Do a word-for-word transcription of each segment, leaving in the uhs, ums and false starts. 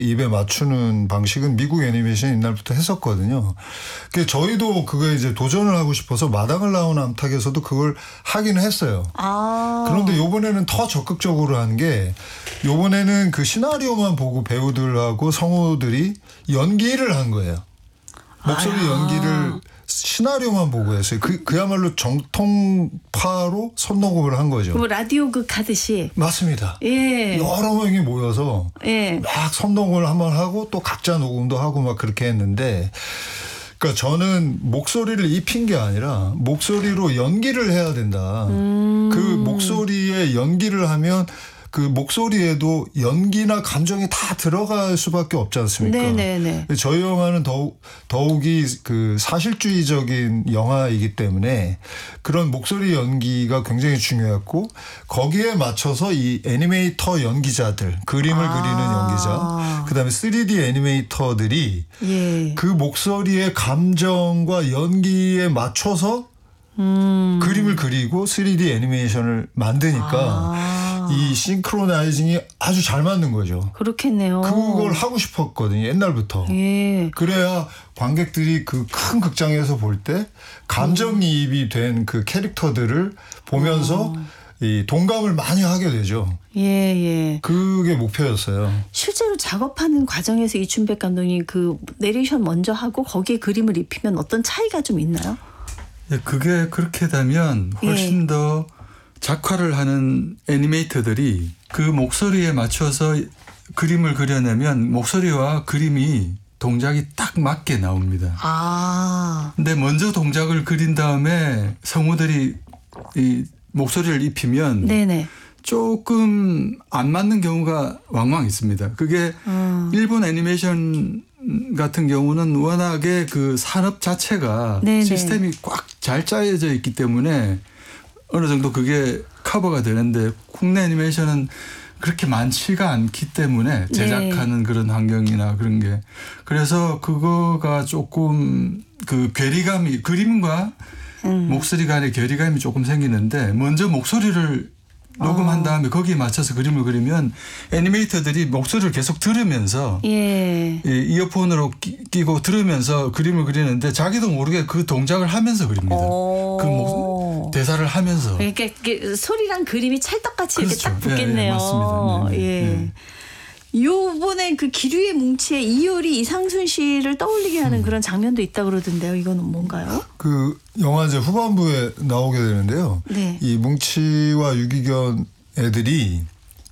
입에 맞추는 방식은 미국 애니메이션이 옛날부터 했었거든요. 그 저희도 그거에 이제 도전을 하고 싶어서 마당을 나온 암탉에서도 그걸 하기는 했어요. 아. 그런데 요번에는 더 적극적으로 한 게 요번에는 그 시나리오만 보고 배우들하고 성우들이 연기를 한 거예요. 목소리 아. 연기를 시나리오만 보고 했어요. 그, 그야말로 정통파로 선녹음을 한 거죠. 뭐 라디오극 하듯이. 맞습니다. 예. 여러 명이 모여서 예. 막 선녹음을 한번 하고 또 각자 녹음도 하고 막 그렇게 했는데 그러니까 저는 목소리를 입힌 게 아니라 목소리로 연기를 해야 된다. 음. 그 목소리에 연기를 하면 그 목소리에도 연기나 감정이 다 들어갈 수밖에 없지 않습니까? 네네네. 저희 영화는 더욱, 더욱이 그 사실주의적인 영화이기 때문에 그런 목소리 연기가 굉장히 중요했고 거기에 맞춰서 이 애니메이터 연기자들, 그림을 아. 그리는 연기자, 그다음에 쓰리디 애니메이터들이 예. 그 목소리의 감정과 연기에 맞춰서 음. 그림을 그리고 쓰리디 애니메이션을 만드니까 아. 이 싱크로나이징이 아주 잘 맞는 거죠. 그렇겠네요. 그걸 하고 싶었거든요. 옛날부터. 예. 그래야 관객들이 그 큰 극장에서 볼 때 감정이입이 된 그 캐릭터들을 보면서 어. 이 동감을 많이 하게 되죠. 예, 예. 그게 목표였어요. 실제로 작업하는 과정에서 이춘백 감독님 그 내레이션 먼저 하고 거기에 그림을 입히면 어떤 차이가 좀 있나요? 예, 그게 그렇게 되면 훨씬 예. 더 작화를 하는 애니메이터들이 그 목소리에 맞춰서 그림을 그려내면 목소리와 그림이 동작이 딱 맞게 나옵니다. 아. 근데 먼저 동작을 그린 다음에 성우들이 이 목소리를 입히면 네네. 조금 안 맞는 경우가 왕왕 있습니다. 그게 음. 일본 애니메이션 같은 경우는 워낙에 그 산업 자체가 네네. 시스템이 꽉 잘 짜여져 있기 때문에 어느 정도 그게 커버가 되는데 국내 애니메이션은 그렇게 많지가 않기 때문에 제작하는 네. 그런 환경이나 그런 게 그래서 그거가 조금 그 괴리감이 그림과 음. 목소리 간의 괴리감이 조금 생기는데 먼저 목소리를 녹음한 다음에 거기에 맞춰서 그림을 그리면 애니메이터들이 목소리를 계속 들으면서 예. 이어폰으로 끼고 들으면서 그림을 그리는데 자기도 모르게 그 동작을 하면서 그립니다. 그 목, 대사를 하면서. 그러니까 소리랑 그림이 찰떡같이 그렇죠. 이렇게 딱 붙겠네요. 예, 예, 맞습니다. 네, 네. 예. 네. 요번에 그 기류의 뭉치에 이효리 이상순 씨를 떠올리게 하는 음. 그런 장면도 있다 그러던데요. 이거는 뭔가요? 그 영화 이제 후반부에 나오게 되는데요. 네. 이 뭉치와 유기견 애들이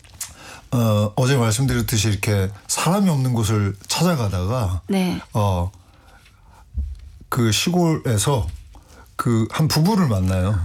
어, 어제 말씀드렸듯이 이렇게 사람이 없는 곳을 찾아가다가 네. 어, 그 시골에서 그 한 부부를 만나요.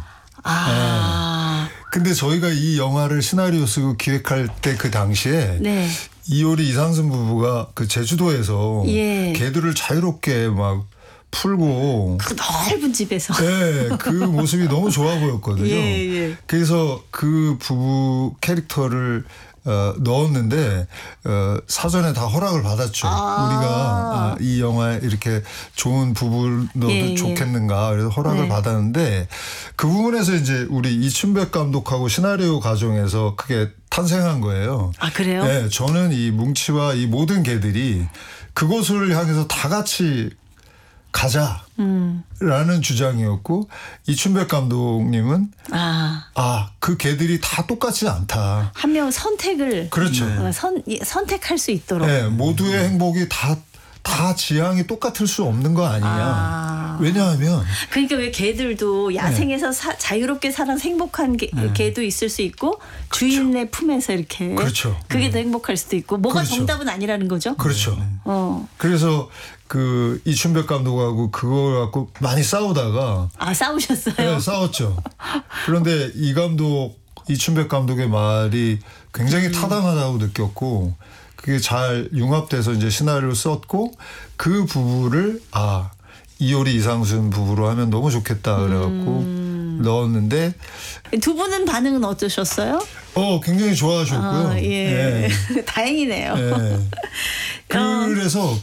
아. 네. 근데 저희가 이 영화를 시나리오 쓰고 기획할 때 그 당시에 네. 이효리 이상순 부부가 그 제주도에서 예. 개들을 자유롭게 막 풀고 그 넓은 집에서 네, 그 모습이 너무 좋아 보였거든요. 예, 예. 그래서 그 부부 캐릭터를 어, 넣었는데 어, 사전에 다 허락을 받았죠. 아. 우리가 아, 이 영화에 이렇게 좋은 부부를 넣어도 예, 좋겠는가 그래서 허락을 네. 받았는데 그 부분에서 이제 우리 이춘백 감독하고 시나리오 과정에서 그게 탄생한 거예요. 아 그래요? 네, 저는 이 뭉치와 이 모든 개들이 그곳을 향해서 다 같이 가자라는 음. 주장이었고 이춘백 감독님은 아, 아, 그 개들이 다 똑같지 않다. 한 명 선택을 그렇죠. 어, 선, 선택할 수 있도록. 네, 모두의 행복이 다, 다 지향이 똑같을 수 없는 거 아니냐. 아. 왜냐하면 그러니까 왜 개들도 야생에서 사, 자유롭게 살아 행복한 개, 네. 개도 있을 수 있고 주인의 품에서 이렇게 그렇죠. 그게 더 행복할 수도 있고 뭐가 그렇죠. 정답은 아니라는 거죠. 그렇죠. 어. 그래서 그 이춘백 감독하고 그걸 갖고 많이 싸우다가 아 싸우셨어요? 네, 싸웠죠. 그런데 이 감독 이춘백 감독의 말이 굉장히 음. 타당하다고 느꼈고 그게 잘 융합돼서 이제 시나리오를 썼고 그 부부를 아 이효리 이상순 부부로 하면 너무 좋겠다 그래갖고 음. 넣었는데 두 분은 반응은 어떠셨어요? 어 굉장히 좋아하셨고요. 아, 예. 네. 다행이네요. 네. 그래서 그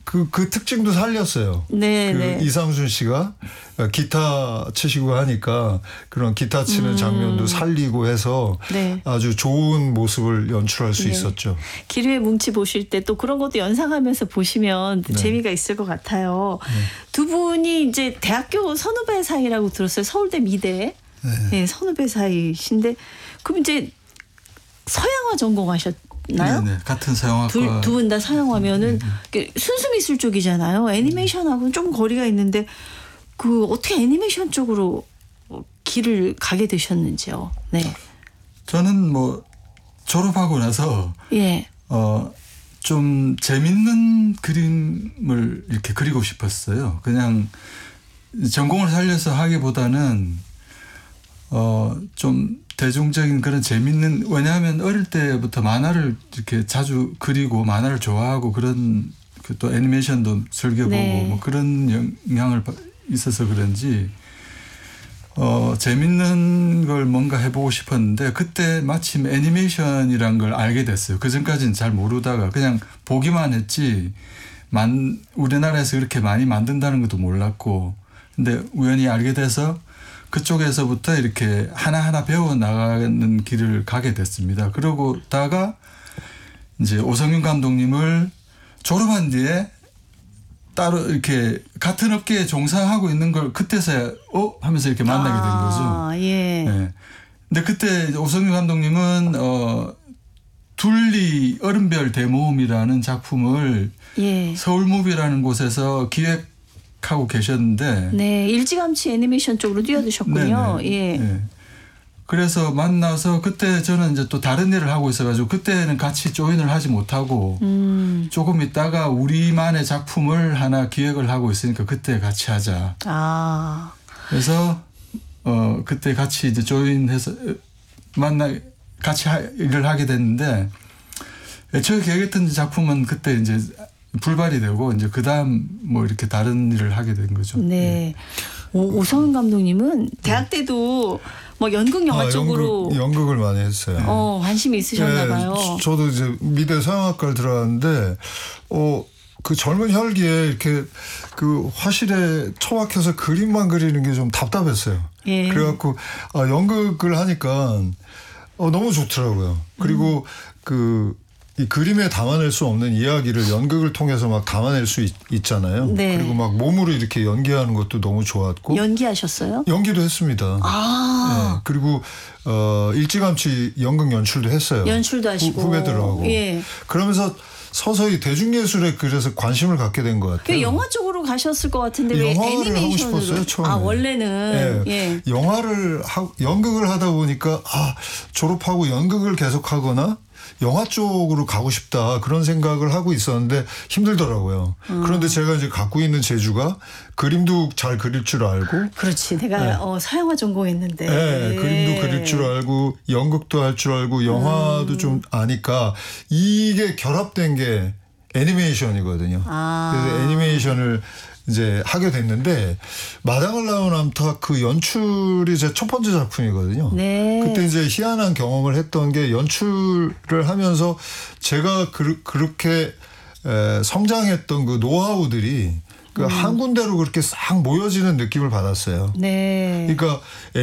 그, 그 특징도 살렸어요. 네, 그 네. 이상순 씨가 기타 치시고 하니까 그런 기타 치는 음. 장면도 살리고 해서 네. 아주 좋은 모습을 연출할 수 네. 있었죠. 기류의 뭉치 보실 때 또 그런 것도 연상하면서 보시면 네. 재미가 있을 것 같아요. 두 분이 이제 대학교 선후배 사이라고 들었어요. 서울대 미대 네. 네, 선후배 사이신데 그럼 이제 서양화 전공하셨나요? 네네. 같은 서양학과. 두 분 다 서양화면은 네. 순수미술 쪽이잖아요. 애니메이션하고는 좀 거리가 있는데 그 어떻게 애니메이션 쪽으로 길을 가게 되셨는지요? 네. 저는 뭐 졸업하고 나서 예. 어, 좀 재밌는 그림을 이렇게 그리고 싶었어요. 그냥 전공을 살려서 하기보다는 어, 좀 대중적인 그런 재밌는, 왜냐하면 어릴 때부터 만화를 이렇게 자주 그리고 만화를 좋아하고 그런 그 또 애니메이션도 즐겨보고 네. 뭐 그런 영향을 있어서 그런지 어, 재밌는 걸 뭔가 해보고 싶었는데 그때 마침 애니메이션이란 걸 알게 됐어요. 그 전까지는 잘 모르다가 그냥 보기만 했지 만, 우리나라에서 그렇게 많이 만든다는 것도 몰랐고 근데 우연히 알게 돼서 그쪽에서부터 이렇게 하나하나 배워나가는 길을 가게 됐습니다. 그러고다가 이제 오성윤 감독님을 졸업한 뒤에 따로 이렇게 같은 업계에 종사하고 있는 걸 그때서야 어? 하면서 이렇게 만나게 된 거죠. 아, 예. 네. 근데 그때 오성윤 감독님은 어, 둘리 얼음별 대모험이라는 작품을 예. 서울무비라는 곳에서 기획하고 계셨는데 네, 일찌감치 애니메이션 쪽으로 뛰어드셨군요. 네네. 예. 네. 그래서 만나서 그때 저는 이제 또 다른 일을 하고 있어가지고 그때는 같이 조인을 하지 못하고 음. 조금 있다가 우리만의 작품을 하나 기획을 하고 있으니까 그때 같이 하자. 아. 그래서 어 그때 같이 이제 조인해서 만나 같이 하, 일을 하게 됐는데 애초에 계획했던 작품은 그때 이제 불발이 되고 이제 그 다음 뭐 이렇게 다른 일을 하게 된 거죠. 네. 오, 오성윤 감독님은 대학 때도 뭐 연극 영화 아, 쪽으로 연극, 연극을 많이 했어요. 어, 관심이 있으셨나 봐요. 네, 저도 이제 미대 서양학과를 들어갔는데 어, 그 젊은 혈기에 이렇게 그 화실에 처박혀서 그림만 그리는 게 좀 답답했어요. 예. 그래갖고 아, 연극을 하니까 어, 너무 좋더라고요. 그리고 음. 그 이 그림에 담아낼 수 없는 이야기를 연극을 통해서 막 담아낼 수 있, 있잖아요. 네. 그리고 막 몸으로 이렇게 연기하는 것도 너무 좋았고. 연기하셨어요? 연기도 했습니다. 아. 네. 그리고 어, 일찌감치 연극 연출도 했어요. 연출도 하시고. 후, 후배들하고. 예. 그러면서 서서히 대중예술에 그래서 관심을 갖게 된 것 같아요. 그 영화 쪽으로 가셨을 것 같은데 왜 영화를 애니메이션으로? 하고 싶었어요, 처음에. 아, 원래는. 예. 예. 영화를 하, 연극을 하다 보니까 아, 졸업하고 연극을 계속하거나 영화 쪽으로 가고 싶다 그런 생각을 하고 있었는데 힘들더라고요. 음. 그런데 제가 이제 갖고 있는 재주가 그림도 잘 그릴 줄 알고 그렇지. 내가 네. 어, 서양화 전공했는데. 네, 그림도 그릴 줄 알고 연극도 할 줄 알고 영화도 음. 좀 아니까 이게 결합된 게 애니메이션이거든요. 아. 그래서 애니메이션을 이제 하게 됐는데 마당을 나온 암탉 그 연출이 제 첫 번째 작품이거든요. 네. 그때 이제 희한한 경험을 했던 게 연출을 하면서 제가 그, 그렇게 에, 성장했던 그 노하우들이 그 한 군데로 그렇게 싹 모여지는 느낌을 받았어요. 네. 그러니까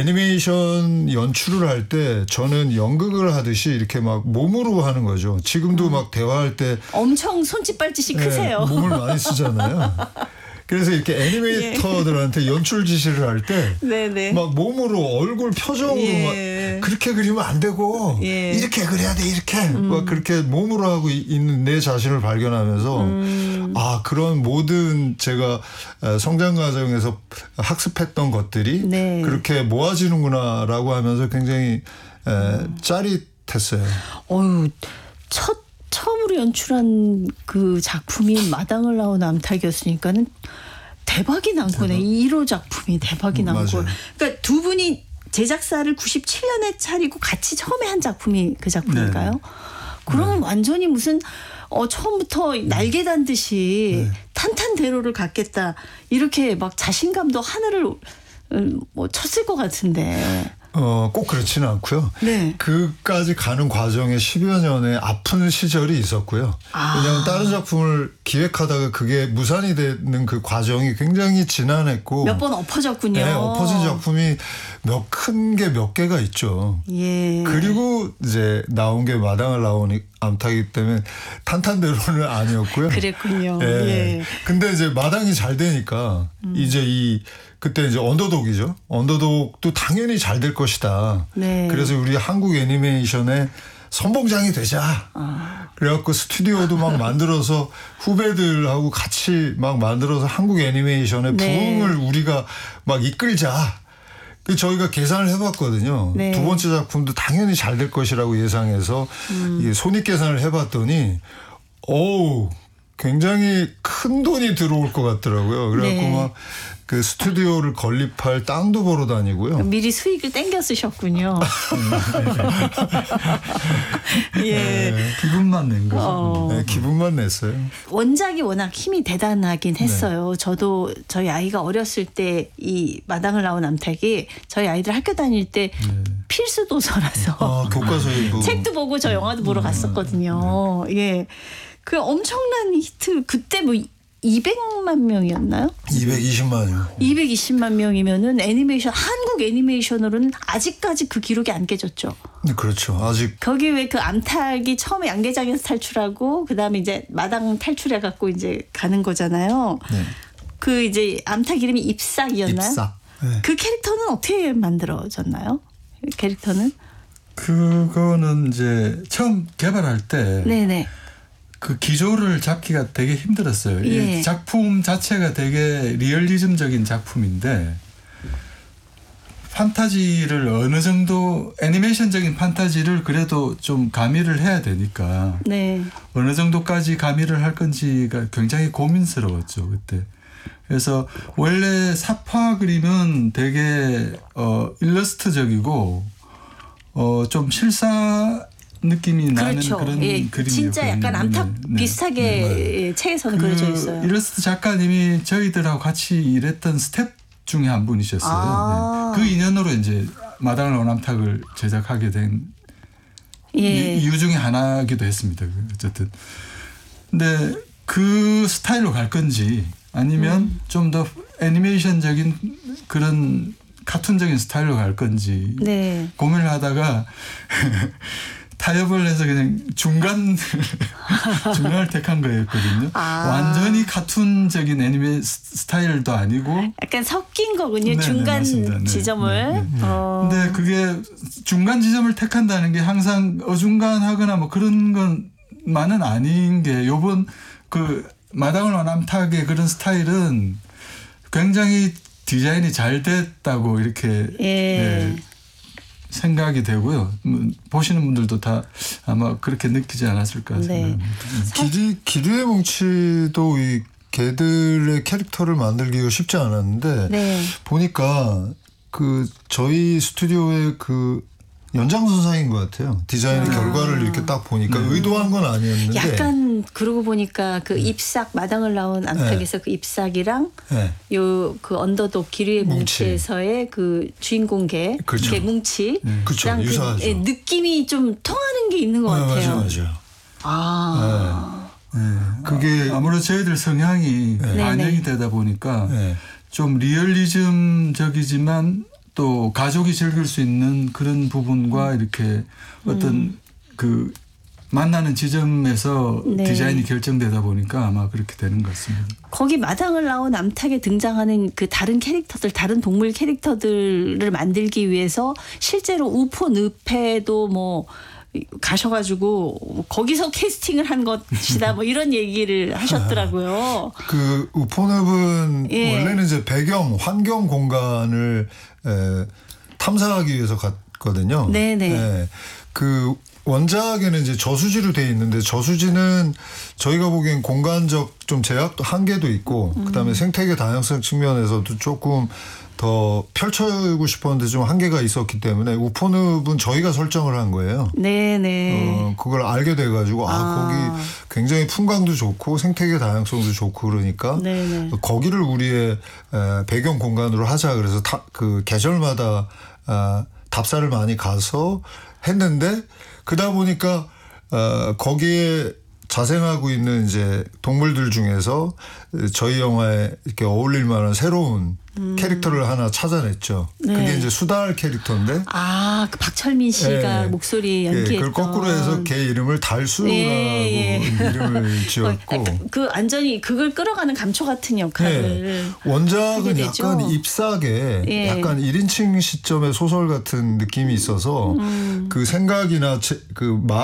애니메이션 연출을 할 때 저는 연극을 하듯이 이렇게 막 몸으로 하는 거죠. 지금도 음. 막 대화할 때 엄청 손짓발짓이 네, 크세요. 몸을 많이 쓰잖아요. 그래서 이렇게 애니메이터들한테 연출 지시를 할 때 막 네네. 몸으로 얼굴 표정으로 예. 막 그렇게 그리면 안 되고 예. 이렇게 그려야 돼 이렇게 음. 막 그렇게 몸으로 하고 있는 내 자신을 발견하면서 음. 아 그런 모든 제가 성장 과정에서 학습했던 것들이 네. 그렇게 모아지는구나라고 하면서 굉장히 에, 짜릿했어요. 어유 첫 처음으로 연출한 그 작품이 마당을 나온 암탉이었으니까는 대박이 난 거네. 일 호 작품이 대박이 난 거. 맞아요. 그러니까 두 분이 제작사를 구십칠 년에 차리고 같이 처음에 한 작품이 그 작품일까요? 네. 그러면 완전히 무슨 어 처음부터 날개 단 듯이 네. 탄탄대로를 갖겠다. 이렇게 막 자신감도 하늘을 음, 뭐 쳤을 것 같은데. 어, 꼭 그렇지는 않고요. 네. 그까지 가는 과정에 십여 년의 아픈 시절이 있었고요. 아. 왜냐하면 다른 작품을 기획하다가 그게 무산이 되는 그 과정이 굉장히 지난했고 몇 번 엎어졌군요. 네, 엎어진 작품이 몇 큰 게 몇 개가 있죠. 예. 그리고 이제 나온 게 마당을 나오니 암탉이기 때문에 탄탄대로는 아니었고요. 그랬군요. 예. 예. 근데 이제 마당이 잘 되니까 음. 이제 이 그때 이제 언더독이죠. 언더독도 당연히 잘 될 것이다. 네. 그래서 우리 한국 애니메이션의 선봉장이 되자. 아. 그래갖고 스튜디오도 막 만들어서 후배들하고 같이 막 만들어서 한국 애니메이션의 네. 부흥을 우리가 막 이끌자. 그 저희가 계산을 해봤거든요. 네. 두 번째 작품도 당연히 잘 될 것이라고 예상해서 음. 이게 손익 계산을 해봤더니 어우 굉장히 큰 돈이 들어올 것 같더라고요. 그래갖고 네. 막 그 스튜디오를 건립할 땅도 보러 다니고요. 미리 수익을 땡겨 쓰셨군요. 예. 네, 기분만 낸 거죠. 어. 네, 기분만 냈어요. 원작이 워낙 힘이 대단하긴 했어요. 저도 저희 아이가 어렸을 때 이 마당을 나온 암탉이 저희 아이들 학교 다닐 때 필수 도서라서 아, 교과서에 뭐 책도 보고 저 영화도 보러 갔었거든요. 예. 그 엄청난 히트 그때 뭐 이백만 명이었나요? 이백이십만이요. 이백이십만 명이면은 애니메이션 한국 애니메이션으로는 아직까지 그 기록이 안 깨졌죠. 네, 그렇죠. 아직 거기 왜 그 암탉이 처음에 양계장에서 탈출하고 그다음에 이제 마당 탈출해 갖고 이제 가는 거잖아요. 네. 그 이제 암탉 이름이 잎삭이었나요? 입사. 네. 그 캐릭터는 어떻게 만들어졌나요? 캐릭터는? 그거는 이제 처음 개발할 때 네네. 그 기조를 잡기가 되게 힘들었어요. 예. 이 작품 자체가 되게 리얼리즘적인 작품인데 판타지를 어느 정도 애니메이션적인 판타지를 그래도 좀 가미를 해야 되니까 네. 어느 정도까지 가미를 할 건지가 굉장히 고민스러웠죠 그때. 그래서 원래 사파 그림은 되게 어 일러스트적이고 어 좀 실사 느낌이 그렇죠. 나는 그런 예. 그림이었거든요. 진짜 약간 암탉 네, 네. 비슷하게 네. 책에서는 그 그려져 있어요. 일러스트 작가님이 저희들하고 같이 일했던 스텝 중에 한 분이셨어요. 아. 네. 그 인연으로 이제 마당을 나온 암탉을 제작하게 된 예. 이유 중에 하나기도 했습니다. 어쨌든. 근데 그 스타일로 갈 건지 아니면 음. 좀 더 애니메이션적인 그런 카툰적인 스타일로 갈 건지 네. 고민을 하다가 타협을 해서 그냥 중간 중간을 택한 거였거든요. 아. 완전히 카툰적인 애니메 스타일도 아니고. 약간 섞인 거군요. 네네, 중간 맞습니다. 네. 지점을. 네, 네. 어. 근데 그게 중간 지점을 택한다는 게 항상 어중간하거나 뭐 그런 것만은 아닌 게 요번 그 마당을 나온 암탉의 그런 스타일은 굉장히 디자인이 잘 됐다고 이렇게 예. 예, 생각이 되고요. 보시는 분들도 다 아마 그렇게 느끼지 않았을까 네. 생각합니다. 기리, 기류의 뭉치도 이 개들의 캐릭터를 만들기가 쉽지 않았는데 네. 보니까 그 저희 스튜디오의 그 연장선상인 것 같아요. 디자인의 아. 결과를 이렇게 딱 보니까 네. 의도한 건 아니었는데 약간 그러고 보니까 그 잎삭 마당을 나온 암탉에서 그 잎삭이랑 네. 요 그 언더독 기류의 뭉치. 뭉치에서의 그 주인공 개, 그렇죠. 개 뭉치, 네. 그렇죠. 랑 유사하죠. 그, 예, 느낌이 좀 통하는 게 있는 것 네, 같아요. 맞아요, 맞아요. 아, 네. 그게 아무래도 저희들 성향이 네. 반영이 되다 보니까 네. 좀 리얼리즘적이지만 또 가족이 즐길 수 있는 그런 부분과 이렇게 어떤 음. 그 만나는 지점에서 네. 디자인이 결정되다 보니까 아마 그렇게 되는 것 같습니다. 거기 마당을 나온 암탉에 등장하는 그 다른 캐릭터들, 다른 동물 캐릭터들을 만들기 위해서 실제로 우포 늪에도 뭐 가셔가지고 거기서 캐스팅을 한 것이다 뭐 이런 얘기를 하셨더라고요. 그 우포늪은 예. 원래는 이제 배경 환경 공간을 에, 탐사하기 위해서 갔거든요. 네네. 예. 그 원작에는 이제 저수지로 돼 있는데 저수지는 저희가 보기엔 공간적 좀 제약도 한계도 있고 음. 그다음에 생태계 다양성 측면에서도 조금 더 펼쳐고 싶었는데 좀 한계가 있었기 때문에 우포늪은 저희가 설정을 한 거예요. 네네. 어, 그걸 알게 돼가지고 아, 아. 거기 굉장히 풍광도 좋고 생태계 다양성도 좋고 그러니까 네네. 거기를 우리의 에, 배경 공간으로 하자 그래서 타, 그 계절마다 아, 답사를 많이 가서 했는데 그러다 보니까 어, 거기에 자생하고 있는 이제 동물들 중에서 저희 영화에 이렇게 어울릴 만한 새로운 음. 캐릭터를 하나 찾아냈죠. 네. 그게 이제 수달 캐릭터인데. 아, 그 박철민 씨가 네. 목소리 연기했던. 네, 그걸 거꾸로 해서 걔 이름을 달수라고 예, 예. 이름을 지었고. 그 완전히 그걸 끌어가는 감초 같은 역할을. 네. 원작은 약간 잎사계, 예. 약간 일 인칭 시점의 소설 같은 느낌이 있어서 음. 그 생각이나 제, 그 마,